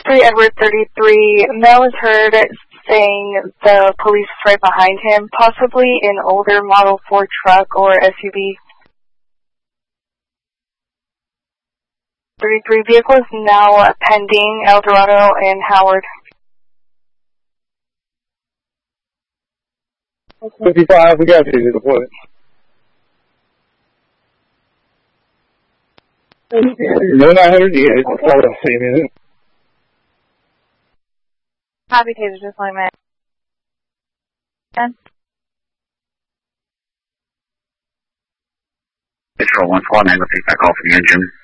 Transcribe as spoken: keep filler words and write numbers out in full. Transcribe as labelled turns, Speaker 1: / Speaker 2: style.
Speaker 1: three Edward thirty-three, Mel is heard saying the police is right behind him, possibly an older Model four truck or S U V. thirty-three vehicle is now pending El Dorado and Howard.
Speaker 2: fifty-five, we got you to the point. No nine hundred, yeah, it's all the same, isn't it?
Speaker 1: Copy, Taser, just like that.
Speaker 3: Control one four nine, let's take that call from the engine.